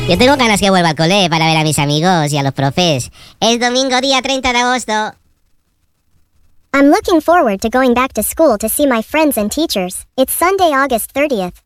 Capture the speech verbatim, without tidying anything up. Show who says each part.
Speaker 1: Yo tengo ganas que vuelva al cole para ver a mis amigos y a los profes. Es domingo día treinta de agosto.
Speaker 2: I'm looking forward to going back to school to see my friends and teachers. It's Sunday, August thirtieth.